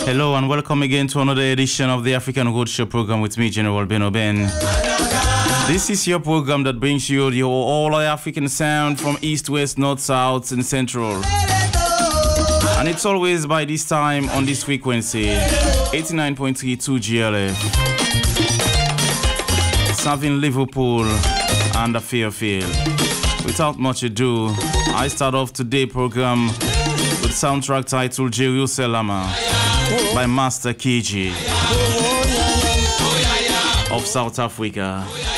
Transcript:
Hello and welcome again to another edition of the African Roadshow program with me, General Ben Oben. This is your program that brings you all African sound from east, west, north, south, and central. And it's always by this time on this frequency, 89.32 GLF. Serving Liverpool and the Fairfield. Without much ado, I start off today's program with soundtrack titled Jerusalem by Master Kiji of South Africa.